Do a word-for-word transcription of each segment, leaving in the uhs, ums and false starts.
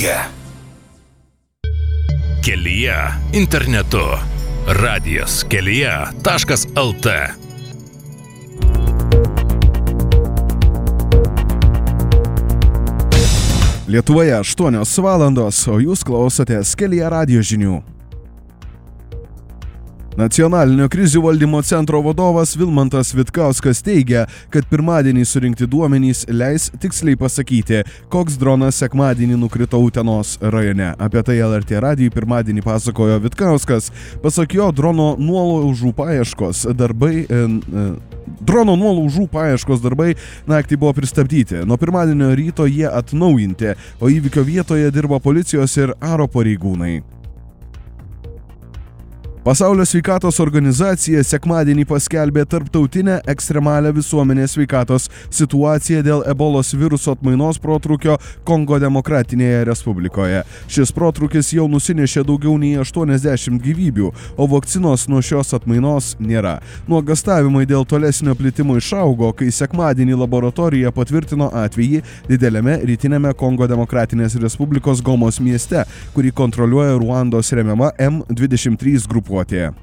kelyje. Kelyje internetu. Radijas kelyje taškas lt. Lietuvoje aštuonios valandos, o jūs klausotės Kelyje radijo žinių. Nacionalinio krizių valdymo centro vadovas Vilmantas Vitkauskas teigia, kad pirmadienį surinkti duomenys leis tiksliai pasakyti, koks dronas sekmadienį nukrito Utenos rajone. Apie tai L R T radijui pirmadienį pasakojo Vitkauskas. Pasak jo, drono nuolaužų paieškos darbai... E, e, Drono nuolaužų paieškos darbai naktį buvo pristabdyti. Nuo pirmadienio ryto jie atnaujinti, o įvykio vietoje dirba policijos ir aro pareigūnai. Pasaulio sveikatos organizacija sekmadienį paskelbė tarptautinę ekstremalią visuomenės sveikatos situaciją dėl ebolos viruso atmainos protrūkio Kongo Demokratinėje Respublikoje. Šis protrūkis jau nusinešė daugiau nei aštuoniasdešimt gyvybių, o vakcinos nuo šios atmainos nėra. Nuogąstavimai dėl tolesnio plitimo išaugo, kai sekmadienį laboratorija patvirtino atvejį dideliame rytinėme Kongo Demokratinės Respublikos Gomos mieste, kurį kontroliuoja Ruandos remiama M dvidešimt trys grupuotė.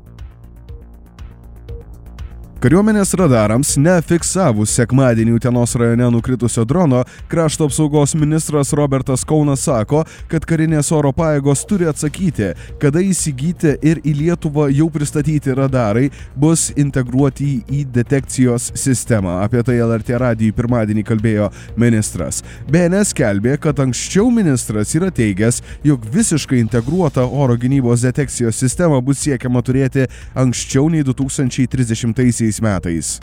Kariuomenės radarams nefiksavus sekmadienį Utenos rajone nukritusio drono, krašto apsaugos ministras Robertas Kaunas sako, kad karinės oro pajėgos turi atsakyti, kada įsigyti ir į Lietuvą jau pristatyti radarai bus integruoti į detekcijos sistemą. Apie tai L R T radijui pirmadienį kalbėjo ministras. B N S skelbė, kad anksčiau ministras yra teigęs, jog visiškai integruotą oro gynybos detekcijos sistemą bus siekiama turėti anksčiau nei du tūkstančiai trisdešimtaisiais metais.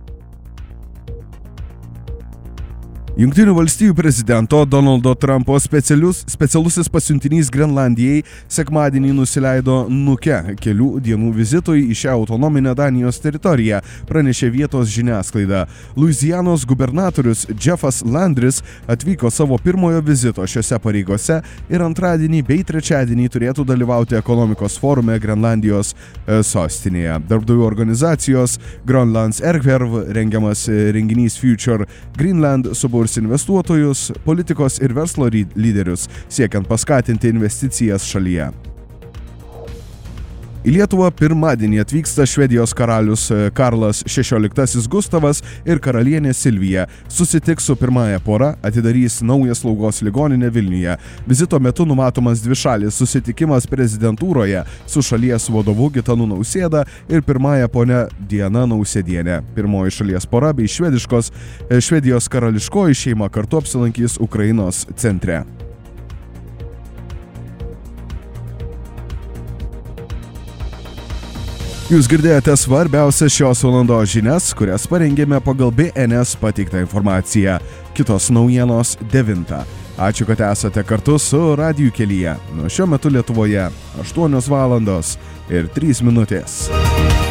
Jungtinių valstijų prezidento Donaldo Trumpo specialius, specialusis pasiuntinys Grenlandijai sekmadienį nusileido Nuke kelių dienų vizitui į šią autonominę Danijos teritoriją, pranešė vietos žiniasklaida. Luizianos gubernatorius Jeffas Landris atvyko savo pirmojo vizito šiose pareigose ir antradienį bei trečiadienį turėtų dalyvauti ekonomikos forume Grenlandijos e, sostinėje. Darbdavių organizacijos Grønlands Erhverv rengiamas renginys Future Greenland suburs investuotojus, politikos ir verslo lyderius, siekiant paskatinti investicijas šalyje. Į Lietuvą pirmadienį atvyksta Švedijos karalius Karlas šešioliktasis Gustavas ir karalienė Silvija. Susitiks su pirmąja pora, atidarys naują slaugos ligoninę Vilniuje. Vizito metu numatomas dvišalis susitikimas prezidentūroje su šalies vadovu Gitanu Nausėda ir pirmąja ponia Diana Nausėdienė. Pirmoji šalies pora bei švediškos, Švedijos karališkoji šeima kartu apsilankys Ukrainos centre. Jūs girdėjote svarbiausias šios valandos žinias, kurias parengėme pagal B N S pateiktą informaciją. Kitos naujienos devintą. Ačiū, kad esate kartu su Radiju kelyje. Nuo šiuo metu Lietuvoje aštuonios valandos ir trys minutės.